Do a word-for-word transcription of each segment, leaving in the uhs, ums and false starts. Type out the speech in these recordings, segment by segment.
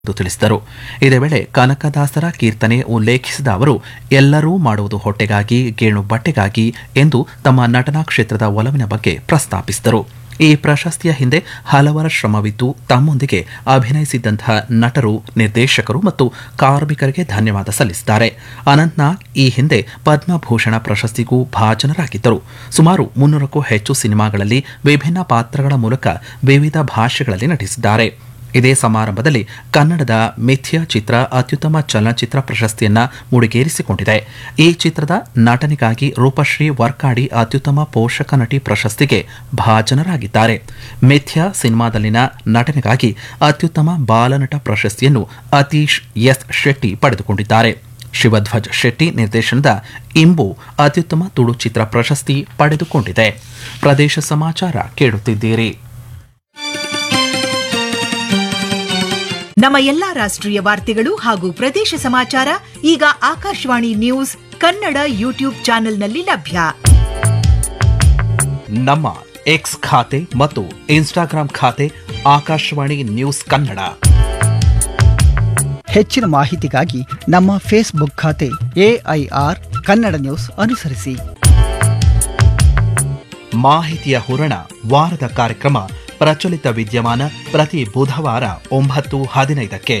ಎಂದು ತಿಳಿಸಿದರು. ಇದೇ ವೇಳೆ ಕನಕದಾಸರ ಕೀರ್ತನೆ ಉಲ್ಲೇಖಿಸಿದ ಅವರು, ಎಲ್ಲರೂ ಮಾಡುವುದು ಹೊಟ್ಟೆಗಾಗಿ, ಗೇಣು ಬಟ್ಟೆಗಾಗಿ ಎಂದು ತಮ್ಮ ನಟನಾ ಕ್ಷೇತ್ರದ ಒಲವಿನ ಬಗ್ಗೆ ಪ್ರಸ್ತಾಪಿಸಿದರು. ಈ ಪ್ರಶಸ್ತಿಯ ಹಿಂದೆ ಹಲವರ ಶ್ರಮವಿದ್ದು, ತಮ್ಮೊಂದಿಗೆ ಅಭಿನಯಿಸಿದ್ದಂತಹ ನಟರು, ನಿರ್ದೇಶಕರು ಮತ್ತು ಕಾರ್ಮಿಕರಿಗೆ ಧನ್ಯವಾದ ಸಲ್ಲಿಸಿದ್ದಾರೆ. ಅನಂತ್ನಾಗ್ ಈ ಹಿಂದೆ ಪದ್ಮಭೂಷಣ ಪ್ರಶಸ್ತಿಗೂ ಭಾಜನರಾಗಿದ್ದರು. ಸುಮಾರು ಮುನ್ನೂರಕ್ಕೂ ಹೆಚ್ಚು ಸಿನಿಮಾಗಳಲ್ಲಿ ವಿಭಿನ್ನ ಪಾತ್ರಗಳ ಮೂಲಕ ವಿವಿಧ ಭಾಷೆಗಳಲ್ಲಿ ನಟಿಸಿದ್ದಾರೆ. ಇದೇ ಸಮಾರಂಭದಲ್ಲಿ ಕನ್ನಡದ ಮಿಥ್ಯಾ ಚಿತ್ರ ಅತ್ಯುತ್ತಮ ಚಲನಚಿತ್ರ ಪ್ರಶಸ್ತಿಯನ್ನ ಮುಡಿಗೇರಿಸಿಕೊಂಡಿದೆ. ಈ ಚಿತ್ರದ ನಟನೆಗಾಗಿ ರೂಪಶ್ರೀ ವರ್ಕಾಡಿ ಅತ್ಯುತ್ತಮ ಪೋಷಕ ನಟಿ ಪ್ರಶಸ್ತಿಗೆ ಭಾಜನರಾಗಿದ್ದಾರೆ. ಮಿಥ್ಯಾ ಸಿನಿಮಾದಲ್ಲಿನ ನಟನೆಗಾಗಿ ಅತ್ಯುತ್ತಮ ಬಾಲನಟ ಪ್ರಶಸ್ತಿಯನ್ನು ಅತೀಶ್ ಎಸ್ ಶೆಟ್ಟಿ ಪಡೆದುಕೊಂಡಿದ್ದಾರೆ. ಶಿವಧ್ವಜ್ ಶೆಟ್ಟಿ ನಿರ್ದೇಶನದ ಇಂಬು ಅತ್ಯುತ್ತಮ ತುಳು ಚಿತ್ರ ಪ್ರಶಸ್ತಿ ಪಡೆದುಕೊಂಡಿದೆ. ಪ್ರದೇಶ ಸಮಾಚಾರ ಕೇಳುತ್ತಿದ್ದೀರಿ. ನಮ್ಮ ಎಲ್ಲಾ ರಾಷ್ಟ್ರೀಯ ವಾರ್ತೆಗಳು ಹಾಗೂ ಪ್ರದೇಶ ಸಮಾಚಾರ ಈಗ ಆಕಾಶವಾಣಿ ನ್ಯೂಸ್ ಕನ್ನಡ ಯೂಟ್ಯೂಬ್ ಚಾನೆಲ್ನಲ್ಲಿ ಲಭ್ಯ. ನಮ್ಮ ಎಕ್ಸ್ ಖಾತೆ ಮತ್ತು ಇನ್ಸ್ಟಾಗ್ರಾಂ ಖಾತೆ ಆಕಾಶವಾಣಿ ನ್ಯೂಸ್ ಕನ್ನಡ. ಹೆಚ್ಚಿನ ಮಾಹಿತಿಗಾಗಿ ನಮ್ಮ ಫೇಸ್ಬುಕ್ ಖಾತೆ ಎಐಆರ್ ಕನ್ನಡ ನ್ಯೂಸ್ ಅನುಸರಿಸಿ. ಮಾಹಿತಿಯ ಹೂರಣ ವಾರದ ಕಾರ್ಯಕ್ರಮ ಪ್ರಚಲಿತ ವಿದ್ಯಮಾನ ಪ್ರತಿ ಬುಧವಾರ ಒಂಬತ್ತು ಹದಿನೈದಕ್ಕೆ.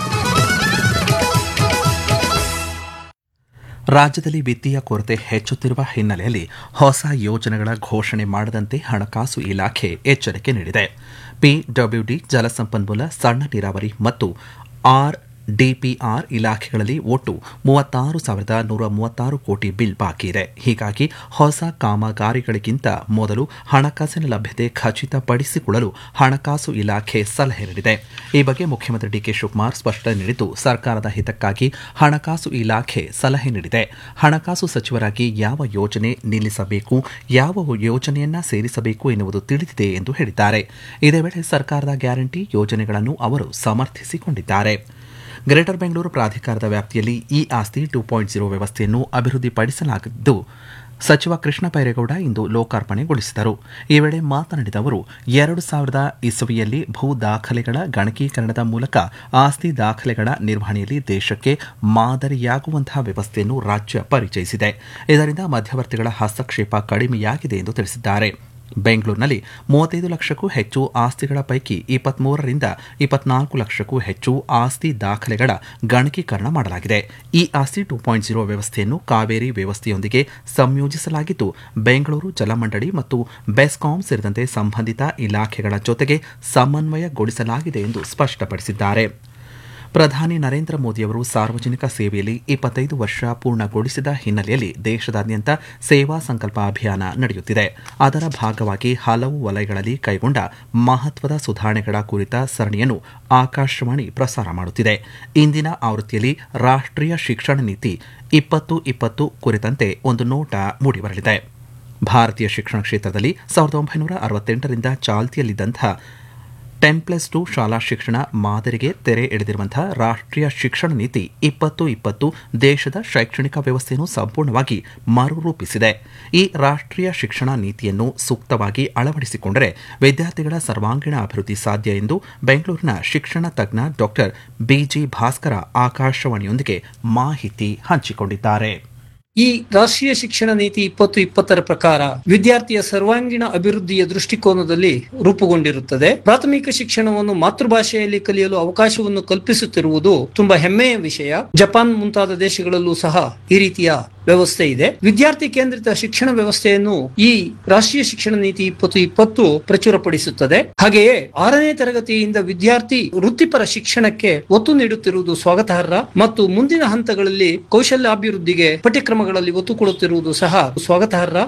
ರಾಜ್ಯದಲ್ಲಿ ವಿತ್ತೀಯ ಕೊರತೆ ಹೆಚ್ಚುತ್ತಿರುವ ಹಿನ್ನೆಲೆಯಲ್ಲಿ ಹೊಸ ಯೋಜನೆಗಳ ಘೋಷಣೆ ಮಾಡದಂತೆ ಹಣಕಾಸು ಇಲಾಖೆ ಎಚ್ಚರಿಕೆ ನೀಡಿದೆ. ಪಿಡಬ್ಲ್ಯೂಡಿ, ಜಲಸಂಪನ್ಮೂಲ, ಸಣ್ಣ ನೀರಾವರಿ ಮತ್ತು ಆರ್ ಡಿಪಿಆರ್ ಇಲಾಖೆಗಳಲ್ಲಿ ಒಟ್ಟು ಮೂವತ್ತಾರು ಸಾವಿರದ ನೂರ ಮೂವತ್ತಾರು ಕೋಟಿ ಬಿಲ್ ಬಾಕಿ ಇದೆ. ಹೀಗಾಗಿ ಹೊಸ ಕಾಮಗಾರಿಗಳಿಗಿಂತ ಮೊದಲು ಹಣಕಾಸಿನ ಲಭ್ಯತೆ ಖಚಿತಪಡಿಸಿಕೊಳ್ಳಲು ಹಣಕಾಸು ಇಲಾಖೆ ಸಲಹೆ ನೀಡಿದೆ. ಈ ಬಗ್ಗೆ ಮುಖ್ಯಮಂತ್ರಿ ಡಿಕೆ ಶಿವಕುಮಾರ್ ಸ್ಪಷ್ಟನೆ ನೀಡಿದ್ದು, ಸರ್ಕಾರದ ಹಿತಕ್ಕಾಗಿ ಹಣಕಾಸು ಇಲಾಖೆ ಸಲಹೆ ನೀಡಿದೆ. ಹಣಕಾಸು ಸಚಿವರಾಗಿ ಯಾವ ಯೋಜನೆ ನಿಲ್ಲಿಸಬೇಕು, ಯಾವ ಯೋಜನೆಯನ್ನ ಸೇರಿಸಬೇಕು ಎನ್ನುವುದು ತಿಳಿದಿದೆ ಎಂದು ಹೇಳಿದ್ದಾರೆ. ಇದೇ ವೇಳೆ ಸರ್ಕಾರದ ಗ್ಯಾರಂಟಿ ಯೋಜನೆಗಳನ್ನು ಅವರು ಸಮರ್ಥಿಸಿಕೊಂಡಿದ್ದಾರೆ. ಗ್ರೇಟರ್ ಬೆಂಗಳೂರು ಪ್ರಾಧಿಕಾರದ ವ್ಯಾಪ್ತಿಯಲ್ಲಿ ಇ ಆಸ್ತಿ ಟೂ ಪಾಯಿಂಟ್ ಜೀರೋ ವ್ಯವಸ್ಥೆಯನ್ನು ಅಭಿವೃದ್ಧಿಪಡಿಸಲಾಗಿದ್ದು, ಸಚಿವ ಕೃಷ್ಣ ಬೈರೇಗೌಡ ಇಂದು ಲೋಕಾರ್ಪಣೆಗೊಳಿಸಿದರು. ಈ ವೇಳೆ ಮಾತನಾಡಿದ ಅವರು, ಎರಡು ಸಾವಿರದ ಇಸವಿಯಲ್ಲಿ ಭೂ ದಾಖಲೆಗಳ ಗಣಕೀಕರಣದ ಮೂಲಕ ಆಸ್ತಿ ದಾಖಲೆಗಳ ನಿರ್ವಹಣೆಯಲ್ಲಿ ದೇಶಕ್ಕೆ ಮಾದರಿಯಾಗುವಂತಹ ವ್ಯವಸ್ಥೆಯನ್ನು ರಾಜ್ಯ ಪರಿಚಯಿಸಿದೆ. ಇದರಿಂದ ಮಧ್ಯವರ್ತಿಗಳ ಹಸ್ತಕ್ಷೇಪ ಕಡಿಮೆಯಾಗಿದೆ ಎಂದು ತಿಳಿಸಿದ್ದಾರೆ. ಬೆಂಗಳೂರಿನಲ್ಲಿ ಮೂವತ್ತೈದು ಲಕ್ಷಕ್ಕೂ ಹೆಚ್ಚು ಆಸ್ತಿಗಳ ಪೈಕಿ ಇಪ್ಪತ್ಮೂರರಿಂದ ಇಪ್ಪತ್ನಾಲ್ಕು ಲಕ್ಷಕ್ಕೂ ಹೆಚ್ಚು ಆಸ್ತಿ ದಾಖಲೆಗಳ ಗಣಕೀಕರಣ ಮಾಡಲಾಗಿದೆ. ಈ ಆಸ್ತಿ ಟೂ ಪಾಯಿಂಟ್ ಜೀರೋ ವ್ಯವಸ್ಥೆಯನ್ನು ಕಾವೇರಿ ವ್ಯವಸ್ಥೆಯೊಂದಿಗೆ ಸಂಯೋಜಿಸಲಾಗಿದ್ದು, ಬೆಂಗಳೂರು ಜಲಮಂಡಳಿ ಮತ್ತು ಬೆಸ್ಕಾಂ ಸೇರಿದಂತೆ ಸಂಬಂಧಿತ ಇಲಾಖೆಗಳ ಜೊತೆಗೆ ಸಮನ್ವಯಗೊಳಿಸಲಾಗಿದೆ ಎಂದು ಸ್ಪಷ್ಟಪಡಿಸಿದ್ದಾರೆ. ಪ್ರಧಾನಿ ನರೇಂದ್ರ ಮೋದಿಯವರು ಸಾರ್ವಜನಿಕ ಸೇವೆಯಲ್ಲಿ ಇಪ್ಪತ್ತೈದು ವರ್ಷ ಪೂರ್ಣಗೊಳಿಸಿದ ಹಿನ್ನೆಲೆಯಲ್ಲಿ ದೇಶದಾದ್ಯಂತ ಸೇವಾ ಸಂಕಲ್ಪ ಅಭಿಯಾನ ನಡೆಯುತ್ತಿದೆ. ಅದರ ಭಾಗವಾಗಿ ಹಲವು ವಲಯಗಳಲ್ಲಿ ಕೈಗೊಂಡ ಮಹತ್ವದ ಸುಧಾರಣೆಗಳ ಕುರಿತ ಸರಣಿಯನ್ನು ಆಕಾಶವಾಣಿ ಪ್ರಸಾರ ಮಾಡುತ್ತಿದೆ. ಇಂದಿನ ಆವೃತ್ತಿಯಲ್ಲಿ ರಾಷ್ಟ್ರೀಯ ಶಿಕ್ಷಣ ನೀತಿ ಇಪ್ಪತ್ತು ಇಪ್ಪತ್ತು ಕುರಿತಂತೆ ಒಂದು ನೋಟ ಮೂಡಿಬರಲಿದೆ. ಭಾರತೀಯ ಶಿಕ್ಷಣ ಕ್ಷೇತ್ರದಲ್ಲಿ ಸಾವಿರದ ಒಂಬೈನೂರ ಅರವತ್ತೆಂಟರಿಂದ ಚಾಲ್ತಿಯಲ್ಲಿದ್ದಂತಹ ಟೆನ್ ಪ್ಲಸ್ ಟು ಶಾಲಾ ಶಿಕ್ಷಣ ಮಾದರಿಗೆ ತೆರೆ ಎಳೆದಿರುವಂತಹ ರಾಷ್ಟ್ರೀಯ ಶಿಕ್ಷಣ ನೀತಿ ಇಪ್ಪತ್ತು ಇಪ್ಪತ್ತು ದೇಶದ ಶೈಕ್ಷಣಿಕ ವ್ಯವಸ್ಥೆಯನ್ನು ಸಂಪೂರ್ಣವಾಗಿ ಮರುರೂಪಿಸಿದೆ. ಈ ರಾಷ್ಟ್ರೀಯ ಶಿಕ್ಷಣ ನೀತಿಯನ್ನು ಸೂಕ್ತವಾಗಿ ಅಳವಡಿಸಿಕೊಂಡರೆ ವಿದ್ಯಾರ್ಥಿಗಳ ಸರ್ವಾಂಗೀಣ ಅಭಿವೃದ್ಧಿ ಸಾಧ್ಯ ಎಂದು ಬೆಂಗಳೂರಿನ ಶಿಕ್ಷಣ ತಜ್ಞ ಡಾಕ್ಟರ್ ಬಿಜಿ ಭಾಸ್ಕರ ಆಕಾಶವಾಣಿಯೊಂದಿಗೆ ಮಾಹಿತಿ ಹಂಚಿಕೊಂಡಿದ್ದಾರೆ. ಈ ರಾಷ್ಟ್ರೀಯ ಶಿಕ್ಷಣ ನೀತಿ ಇಪ್ಪತ್ತು ಇಪ್ಪತ್ತರ ಪ್ರಕಾರ ವಿದ್ಯಾರ್ಥಿಯ ಸರ್ವಾಂಗೀಣ ಅಭಿವೃದ್ಧಿಯ ದೃಷ್ಟಿಕೋನದಲ್ಲಿ ರೂಪುಗೊಂಡಿರುತ್ತದೆ. ಪ್ರಾಥಮಿಕ ಶಿಕ್ಷಣವನ್ನು ಮಾತೃಭಾಷೆಯಲ್ಲಿ ಕಲಿಯಲು ಅವಕಾಶವನ್ನು ಕಲ್ಪಿಸುತ್ತಿರುವುದು ತುಂಬಾ ಹೆಮ್ಮೆಯ ವಿಷಯ. ಜಪಾನ್ ಮುಂತಾದ ದೇಶಗಳಲ್ಲೂ ಸಹ ಈ ರೀತಿಯ ವ್ಯವಸ್ಥೆ ಇದೆ. ವಿದ್ಯಾರ್ಥಿ ಕೇಂದ್ರಿತ ಶಿಕ್ಷಣ ವ್ಯವಸ್ಥೆಯನ್ನು ಈ ರಾಷ್ಟ್ರೀಯ ಶಿಕ್ಷಣ ನೀತಿ ಇಪ್ಪತ್ತು ಇಪ್ಪತ್ತು ಪ್ರಚುರಪಡಿಸುತ್ತದೆ. ಹಾಗೆಯೇ ಆರನೇ ತರಗತಿಯಿಂದ ವಿದ್ಯಾರ್ಥಿ ವೃತ್ತಿಪರ ಶಿಕ್ಷಣಕ್ಕೆ ಒತ್ತು ನೀಡುತ್ತಿರುವುದು ಸ್ವಾಗತಾರ್ಹ ಮತ್ತು ಮುಂದಿನ ಹಂತಗಳಲ್ಲಿ ಕೌಶಲ್ಯಾಭಿವೃದ್ಧಿಗೆ ಪಠ್ಯಕ್ರಮಗಳಲ್ಲಿ ಒತ್ತು ಕೊಡುತ್ತಿರುವುದು ಸಹ ಸ್ವಾಗತಾರ್ಹ.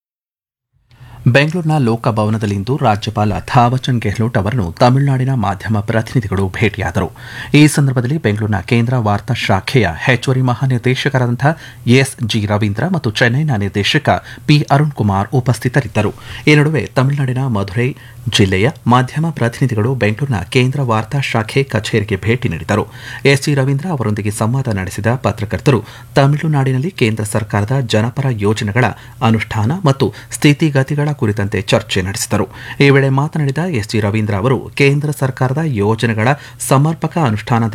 ಬೆಂಗಳೂರಿನ ಲೋಕಭವನದಲ್ಲಿಂದು ರಾಜ್ಯಪಾಲ ಥಾವರ್ಚಂದ್ ಗೆಹ್ಲೋಟ್ ಅವರನ್ನು ತಮಿಳುನಾಡಿನ ಮಾಧ್ಯಮ ಪ್ರತಿನಿಧಿಗಳು ಭೇಟಿಯಾದರು. ಈ ಸಂದರ್ಭದಲ್ಲಿ ಬೆಂಗಳೂರಿನ ಕೇಂದ್ರ ವಾರ್ತಾ ಶಾಖೆಯ ಹೆಚ್ಚುವರಿ ಮಹಾನಿರ್ದೇಶಕರಾದಂತಹ ಎಸ್ ಜಿ ರವೀಂದ್ರ ಮತ್ತು ಚೆನ್ನೈನ ನಿರ್ದೇಶಕ ಪಿ ಅರುಣ್ ಕುಮಾರ್ ಉಪಸ್ಥಿತರಿದ್ದರು. ಈ ನಡುವೆ ತಮಿಳುನಾಡಿನ ಮಧುರೈ ಜಿಲ್ಲೆಯ ಮಾಧ್ಯಮ ಪ್ರತಿನಿಧಿಗಳು ಬೆಂಗಳೂರಿನ ಕೇಂದ್ರ ವಾರ್ತಾ ಶಾಖೆ ಕಚೇರಿಗೆ ಭೇಟಿ ನೀಡಿದರು. ಎಸ್ ಜಿ ರವೀಂದ್ರ ಅವರೊಂದಿಗೆ ಸಂವಾದ ನಡೆಸಿದ ಪತ್ರಕರ್ತರು ತಮಿಳುನಾಡಿನಲ್ಲಿ ಕೇಂದ್ರ ಸರ್ಕಾರದ ಜನಪರ ಯೋಜನೆಗಳ ಅನುಷ್ಠಾನ ಮತ್ತು ಸ್ಥಿತಿಗತಿಗಳ ಕುರಿತಂತೆ ಚರ್ಚೆ ನಡೆಸಿದರು. ಈ ವೇಳೆ ಮಾತನಾಡಿದ ಎಸ್ ಜಿ ರವೀಂದ್ರ ಅವರು ಕೇಂದ್ರ ಸರ್ಕಾರದ ಯೋಜನೆಗಳ ಸಮರ್ಪಕ ಅನುಷ್ಠಾನದ